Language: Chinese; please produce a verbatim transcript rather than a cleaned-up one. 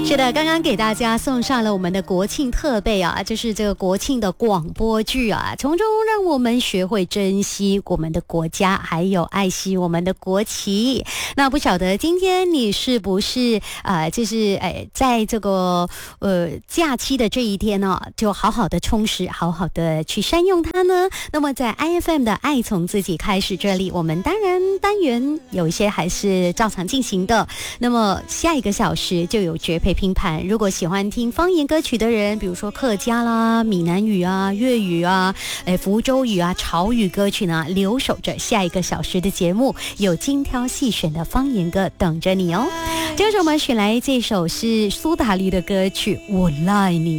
是的，刚刚给大家送上了我们的国庆特备啊，就是这个国庆的广播剧啊，从中让我们学会珍惜我们的国家，还有爱惜我们的国旗。那不晓得今天你是不是呃，就是哎，在这个呃假期的这一天呢、哦，就好好的充实，好好的去善用它呢？那么在 I F M 的爱从自己开始这里，我们当然单元有一些还是照常进行的。那么下一个小时就有绝配拼盘，如果喜欢听方言歌曲的人，比如说客家啦、闽南语啊、粤语啊、哎福州语啊、潮语歌曲呢，留守着下一个小时的节目，有精挑细选的方言歌等着你哦。这个时候我们选来这首是苏打绿的歌曲《我赖你》。